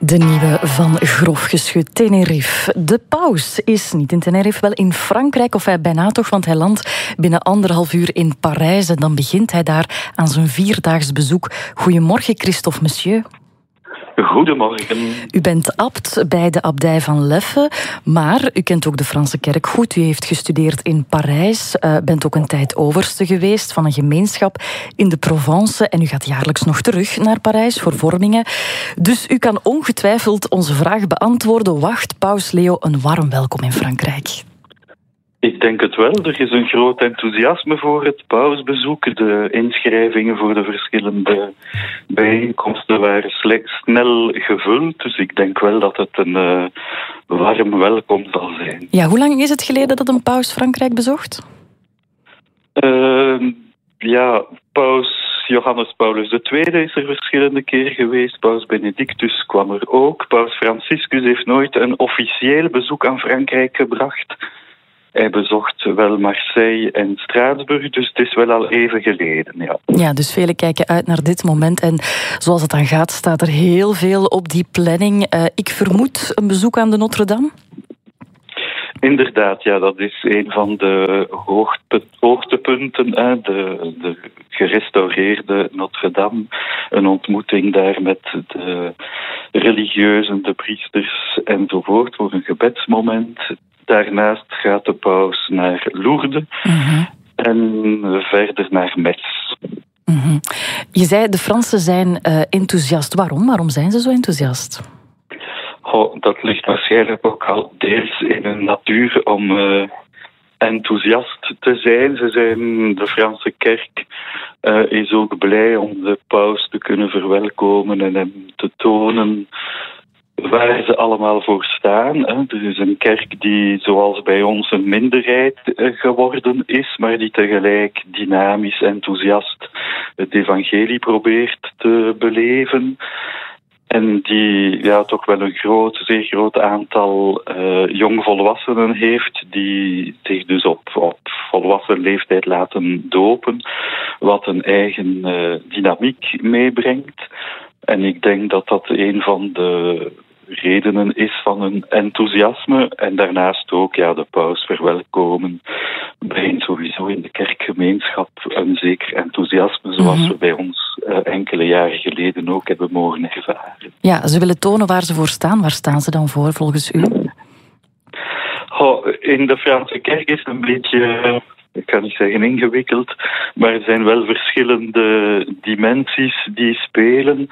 De nieuwe van grof geschut Tenerife. De paus is niet in Tenerife, wel in Frankrijk, of hij bijna toch, want hij landt binnen 1,5 uur in Parijs en dan begint hij daar aan zijn 4-daags bezoek. Goedemorgen, Christophe, monsieur. Goedemorgen. U bent abt bij de abdij van Leffe, maar u kent ook de Franse kerk goed. U heeft gestudeerd in Parijs, bent ook een tijd overste geweest van een gemeenschap in de Provence en u gaat jaarlijks nog terug naar Parijs voor vormingen. Dus u kan ongetwijfeld onze vraag beantwoorden. Wacht Paus Leo een warm welkom in Frankrijk? Ik denk het wel. Er is een groot enthousiasme voor het pausbezoek. De inschrijvingen voor de verschillende bijeenkomsten waren snel gevuld. Dus ik denk wel dat het een warm welkom zal zijn. Ja, hoe lang is het geleden dat een paus Frankrijk bezocht? Paus Johannes Paulus II is er verschillende keren geweest. Paus Benedictus kwam er ook. Paus Franciscus heeft nooit een officieel bezoek aan Frankrijk gebracht. Hij bezocht wel Marseille en Straatsburg, dus het is wel al even geleden. Ja, dus velen kijken uit naar dit moment. En zoals het dan gaat, staat er heel veel op die planning. Ik vermoed een bezoek aan de Notre-Dame? Inderdaad, ja, dat is een van de hoogtepunten. De gerestaureerde Notre-Dame. Een ontmoeting daar met de religieuzen, de priesters enzovoort voor een gebedsmoment. Daarnaast gaat de paus naar Lourdes en verder naar Metz. Je zei, de Fransen zijn enthousiast. Waarom? Waarom zijn ze zo enthousiast? Dat ligt waarschijnlijk ook al deels in hun natuur om enthousiast te zijn. De Franse kerk is ook blij om de paus te kunnen verwelkomen en hem te tonen waar ze allemaal voor staan. Er is een kerk die, zoals bij ons, een minderheid geworden is, maar die tegelijk dynamisch, enthousiast het evangelie probeert te beleven. En die toch wel een zeer groot aantal jongvolwassenen heeft, die zich dus op volwassen leeftijd laten dopen, wat een eigen dynamiek meebrengt. En ik denk dat dat een van de redenen is van hun enthousiasme. En daarnaast ook de paus verwelkomen brengt sowieso in de kerkgemeenschap een zeker enthousiasme, zoals we bij ons enkele jaren geleden ook hebben mogen ervaren. Ja, ze willen tonen waar ze voor staan. Waar staan ze dan voor, volgens u? In de Franse kerk is het een beetje, ik kan niet zeggen ingewikkeld, maar er zijn wel verschillende dimensies die spelen.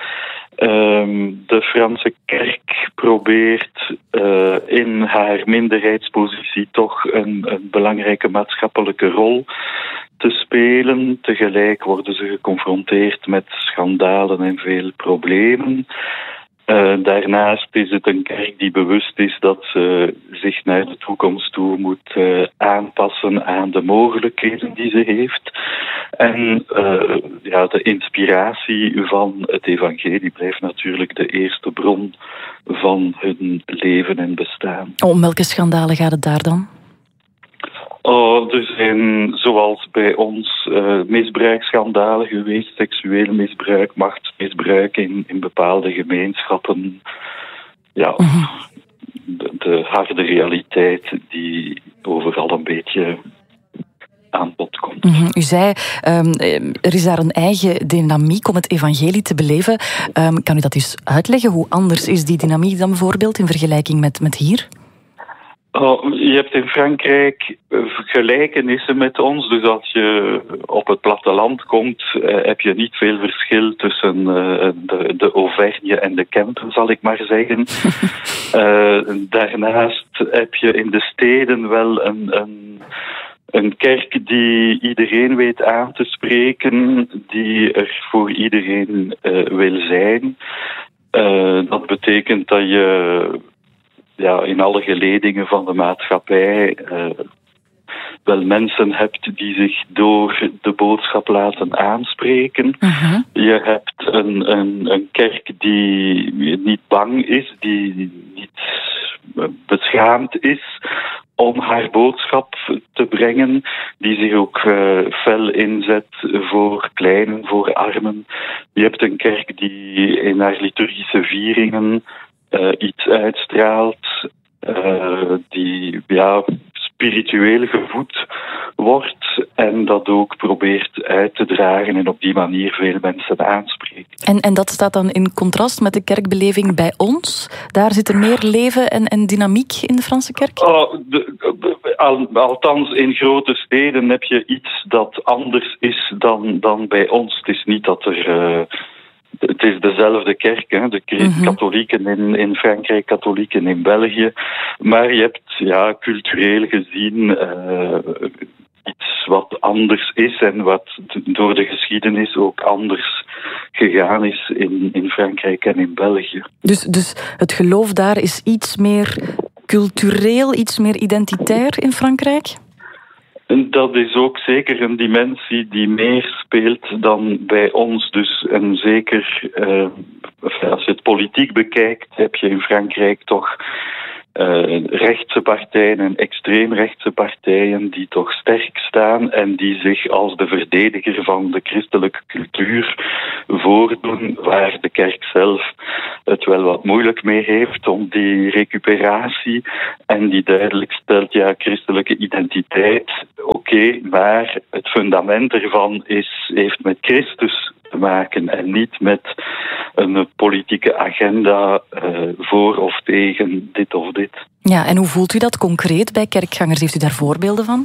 De Franse kerk probeert in haar minderheidspositie toch een belangrijke maatschappelijke rol te spelen. Tegelijk worden ze geconfronteerd met schandalen en veel problemen. Daarnaast is het een kerk die bewust is dat ze zich naar de toekomst toe moet aanpassen aan de mogelijkheden die ze heeft. En de inspiratie van het evangelie blijft natuurlijk de eerste bron van hun leven en bestaan. Om welke schandalen gaat het daar dan? Er zijn, zoals bij ons, misbruiksschandalen geweest, seksueel misbruik, machtsmisbruik in bepaalde gemeenschappen. Ja, de harde realiteit die overal een beetje aan bod komt. U zei, er is daar een eigen dynamiek om het evangelie te beleven. Kan u dat eens uitleggen? Hoe anders is die dynamiek dan bijvoorbeeld in vergelijking met hier? Je hebt in Frankrijk gelijkenissen met ons. Dus als je op het platteland komt, heb je niet veel verschil tussen de Auvergne en de Kempen, zal ik maar zeggen. Daarnaast heb je in de steden wel een kerk die iedereen weet aan te spreken, die er voor iedereen wil zijn. Dat betekent dat je in alle geledingen van de maatschappij wel mensen hebt die zich door de boodschap laten aanspreken. Je hebt een kerk die niet bang is, die niet beschaamd is om haar boodschap te brengen, die zich ook fel inzet voor kleinen, voor armen. Je hebt een kerk die in haar liturgische vieringen iets uitstraalt die spiritueel gevoed wordt en dat ook probeert uit te dragen en op die manier veel mensen aanspreekt. En dat staat dan in contrast met de kerkbeleving bij ons? Daar zit er meer leven en dynamiek in de Franse kerk? Althans, in grote steden heb je iets dat anders is dan bij ons. Het is niet dat er... Het is dezelfde kerk, hè? De katholieken in Frankrijk, katholieken in België. Maar je hebt cultureel gezien iets wat anders is en wat door de geschiedenis ook anders gegaan is in Frankrijk en in België. Dus het geloof daar is iets meer cultureel, iets meer identitair in Frankrijk? Dat is ook zeker een dimensie die meer speelt dan bij ons. Dus, en zeker als je het politiek bekijkt, heb je in Frankrijk toch rechtse partijen en extreemrechtse partijen die toch sterk staan en die zich als de verdediger van de christelijke cultuur voordoen, waar de kerk zelf het wel wat moeilijk mee heeft om die recuperatie en die duidelijk stelt, christelijke identiteit, maar het fundament ervan heeft met Christus te maken en niet met een politieke agenda voor of tegen dit of dit. Ja, en hoe voelt u dat concreet bij kerkgangers? Heeft u daar voorbeelden van?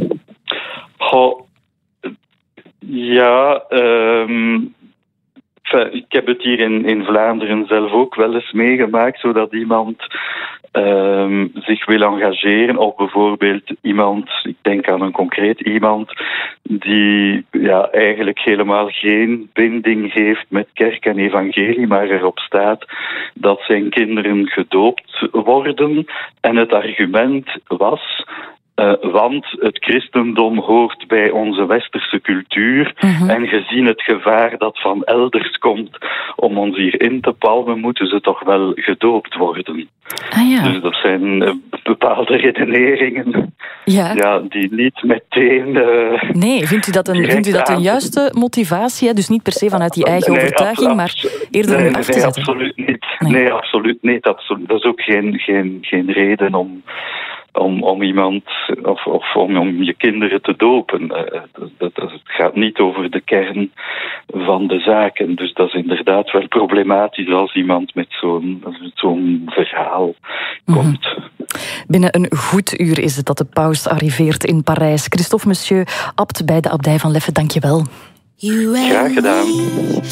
Ik heb het hier in Vlaanderen zelf ook wel eens meegemaakt, zodat iemand zich wil engageren, of bijvoorbeeld iemand, ik denk aan een concreet iemand, die eigenlijk helemaal geen binding heeft met kerk en evangelie, maar erop staat dat zijn kinderen gedoopt worden. En het argument was... want het christendom hoort bij onze westerse cultuur en gezien het gevaar dat van elders komt om ons hier in te palmen, moeten ze toch wel gedoopt worden. Dus dat zijn bepaalde redeneringen die niet meteen... Nee, vindt u dat een juiste motivatie? Hè? Dus niet per se vanuit die eigen overtuiging, maar eerder om af te zetten? Absoluut niet. Nee, absoluut niet. Dat is ook geen reden om iemand of om je kinderen te dopen. Het gaat niet over de kern van de zaken. Dus dat is inderdaad wel problematisch als iemand met zo'n verhaal komt. Binnen een goed uur is het dat de paus arriveert in Parijs. Christophe Monsieur, abt bij de abdij van Leffe, dank je wel. Graag gedaan.